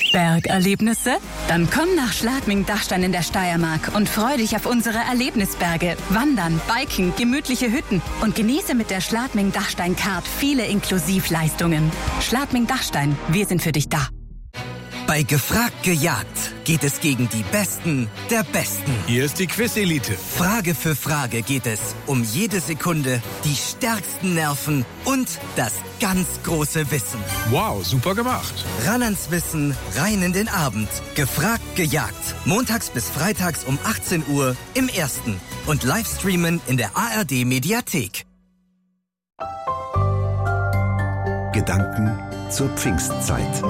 Bergerlebnisse? Dann komm nach Schladming-Dachstein in der Steiermark und freu dich auf unsere Erlebnisberge, Wandern, Biken, gemütliche Hütten und genieße mit der Schladming-Dachstein-Card viele Inklusivleistungen. Schladming-Dachstein, wir sind für dich da. Bei Gefragt gejagt geht es gegen die Besten der Besten. Hier ist die Quiz-Elite. Frage für Frage geht es um jede Sekunde, die stärksten Nerven und das ganz große Wissen. Wow, super gemacht. Ran ans Wissen, rein in den Abend. Gefragt gejagt. Montags bis freitags um 18 Uhr im Ersten und Livestreamen in der ARD-Mediathek. Gedanken zur Pfingstzeit.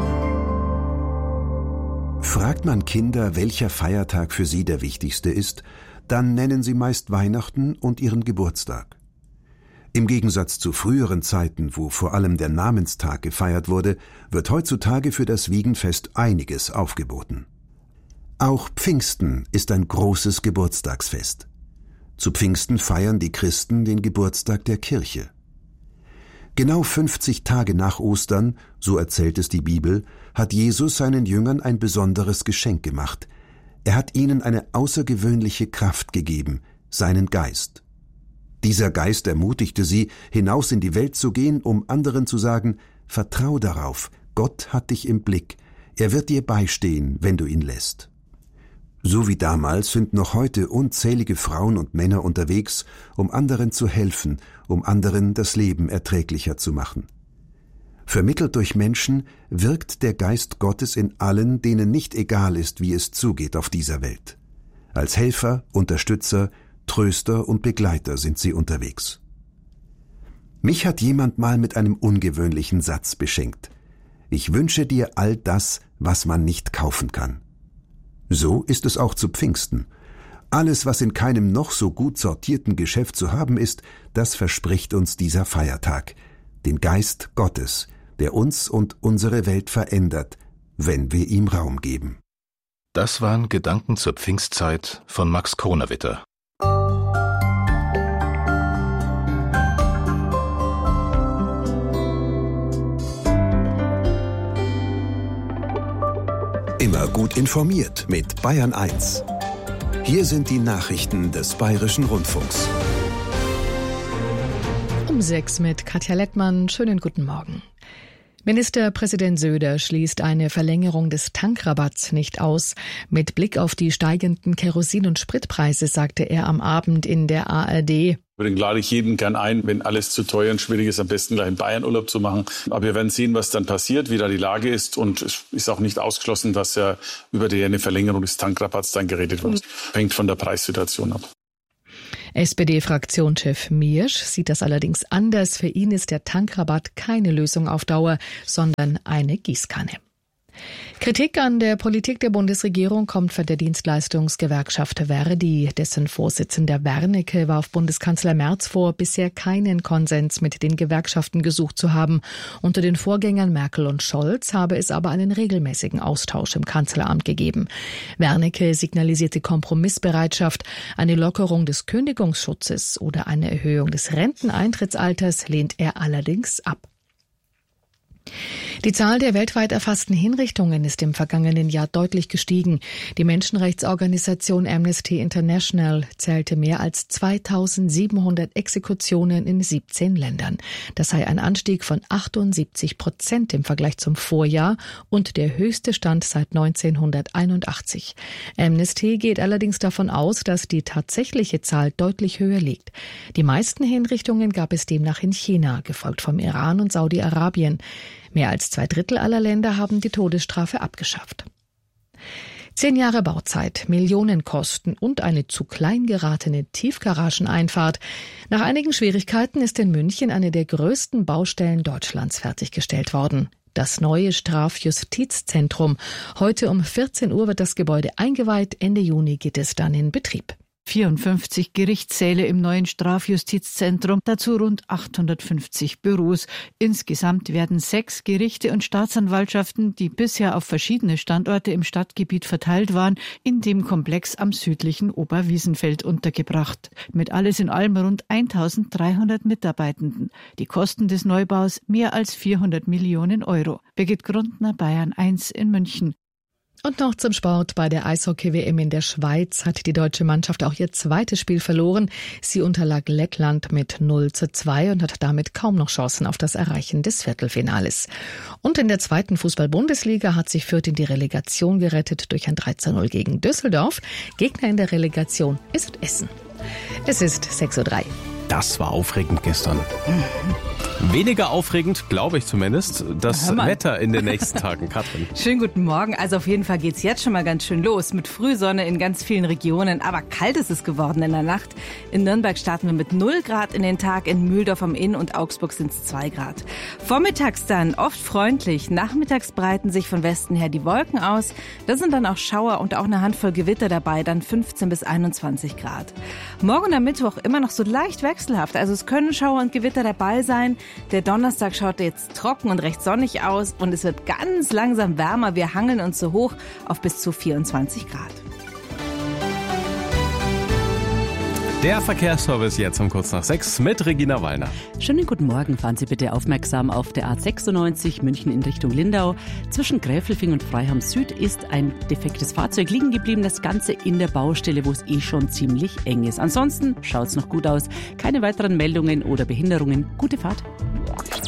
Fragt man Kinder, welcher Feiertag für sie der wichtigste ist, dann nennen sie meist Weihnachten und ihren Geburtstag. Im Gegensatz zu früheren Zeiten, wo vor allem der Namenstag gefeiert wurde, wird heutzutage für das Wiegenfest einiges aufgeboten. Auch Pfingsten ist ein großes Geburtstagsfest. Zu Pfingsten feiern die Christen den Geburtstag der Kirche. Genau 50 Tage nach Ostern, so erzählt es die Bibel, hat Jesus seinen Jüngern ein besonderes Geschenk gemacht. Er hat ihnen eine außergewöhnliche Kraft gegeben, seinen Geist. Dieser Geist ermutigte sie, hinaus in die Welt zu gehen, um anderen zu sagen, vertrau darauf, Gott hat dich im Blick, er wird dir beistehen, wenn du ihn lässt. So wie damals sind noch heute unzählige Frauen und Männer unterwegs, um anderen zu helfen, um anderen das Leben erträglicher zu machen. Vermittelt durch Menschen wirkt der Geist Gottes in allen, denen nicht egal ist, wie es zugeht auf dieser Welt. Als Helfer, Unterstützer, Tröster und Begleiter sind sie unterwegs. Mich hat jemand mal mit einem ungewöhnlichen Satz beschenkt. Ich wünsche dir all das, was man nicht kaufen kann. So ist es auch zu Pfingsten. Alles, was in keinem noch so gut sortierten Geschäft zu haben ist, das verspricht uns dieser Feiertag. Den Geist Gottes, der uns und unsere Welt verändert, wenn wir ihm Raum geben. Das waren Gedanken zur Pfingstzeit von Max Kronawitter. Immer gut informiert mit Bayern 1. Hier sind die Nachrichten des Bayerischen Rundfunks. Um 6 mit Katja Lettmann. Schönen guten Morgen. Ministerpräsident Söder schließt eine Verlängerung des Tankrabatts nicht aus. Mit Blick auf die steigenden Kerosin- und Spritpreise sagte er am Abend in der ARD. Den lade ich jeden gern ein, wenn alles zu teuer und schwierig ist, am besten gleich in Bayern Urlaub zu machen. Aber wir werden sehen, was dann passiert, wie da die Lage ist. Und es ist auch nicht ausgeschlossen, dass ja über eine Verlängerung des Tankrabatts dann geredet wird. Hängt von der Preissituation ab. SPD-Fraktionschef Miersch sieht das allerdings anders. Für ihn ist der Tankrabatt keine Lösung auf Dauer, sondern eine Gießkanne. Kritik an der Politik der Bundesregierung kommt von der Dienstleistungsgewerkschaft Verdi. Dessen Vorsitzender Wernicke warf Bundeskanzler Merz vor, bisher keinen Konsens mit den Gewerkschaften gesucht zu haben. Unter den Vorgängern Merkel und Scholz habe es aber einen regelmäßigen Austausch im Kanzleramt gegeben. Wernicke signalisierte Kompromissbereitschaft. Eine Lockerung des Kündigungsschutzes oder eine Erhöhung des Renteneintrittsalters lehnt er allerdings ab. Die Zahl der weltweit erfassten Hinrichtungen ist im vergangenen Jahr deutlich gestiegen. Die Menschenrechtsorganisation Amnesty International zählte mehr als 2700 Exekutionen in 17 Ländern. Das sei ein Anstieg von 78% im Vergleich zum Vorjahr und der höchste Stand seit 1981. Amnesty geht allerdings davon aus, dass die tatsächliche Zahl deutlich höher liegt. Die meisten Hinrichtungen gab es demnach in China, gefolgt vom Iran und Saudi-Arabien. Mehr als 2/3 aller Länder haben die Todesstrafe abgeschafft. 10 Jahre Bauzeit, Millionenkosten und eine zu klein geratene Tiefgarageneinfahrt. Nach einigen Schwierigkeiten ist in München eine der größten Baustellen Deutschlands fertiggestellt worden. Das neue Strafjustizzentrum. Heute um 14 Uhr wird das Gebäude eingeweiht. Ende Juni geht es dann in Betrieb. 54 Gerichtssäle im neuen Strafjustizzentrum, dazu rund 850 Büros. Insgesamt werden 6 Gerichte und Staatsanwaltschaften, die bisher auf verschiedene Standorte im Stadtgebiet verteilt waren, in dem Komplex am südlichen Oberwiesenfeld untergebracht. Mit alles in allem rund 1300 Mitarbeitenden. Die Kosten des Neubaus mehr als 400 Millionen Euro. Birgit Grundner, Bayern 1 in München. Und noch zum Sport. Bei der Eishockey-WM in der Schweiz hat die deutsche Mannschaft auch ihr zweites Spiel verloren. Sie unterlag Lettland mit 0:2 und hat damit kaum noch Chancen auf das Erreichen des Viertelfinales. Und in der zweiten Fußball-Bundesliga hat sich Fürth in die Relegation gerettet durch ein 3:0 gegen Düsseldorf. Gegner in der Relegation ist Essen. Es ist 6:03 Uhr. Das war aufregend gestern. Weniger aufregend, glaube ich zumindest, das Wetter in den nächsten Tagen. Katrin. Schönen guten Morgen. Also auf jeden Fall geht's jetzt schon mal ganz schön los. Mit Frühsonne in ganz vielen Regionen. Aber kalt ist es geworden in der Nacht. In Nürnberg starten wir mit 0 Grad in den Tag. In Mühldorf am Inn und Augsburg sind es 2 Grad. Vormittags dann oft freundlich. Nachmittags breiten sich von Westen her die Wolken aus. Da sind dann auch Schauer und auch eine Handvoll Gewitter dabei. Dann 15 bis 21 Grad. Morgen am Mittwoch immer noch so leicht wechselhaft. Also es können Schauer und Gewitter dabei sein. Der Donnerstag schaut jetzt trocken und recht sonnig aus und es wird ganz langsam wärmer. Wir hangeln uns so hoch auf bis zu 24 Grad. Der Verkehrsservice jetzt um kurz nach 6 mit Regina Wallner. Schönen guten Morgen. Fahren Sie bitte aufmerksam auf der A96 München in Richtung Lindau. Zwischen Gräfelfing und Freiham Süd ist ein defektes Fahrzeug liegen geblieben. Das Ganze in der Baustelle, wo es schon ziemlich eng ist. Ansonsten schaut es noch gut aus. Keine weiteren Meldungen oder Behinderungen. Gute Fahrt.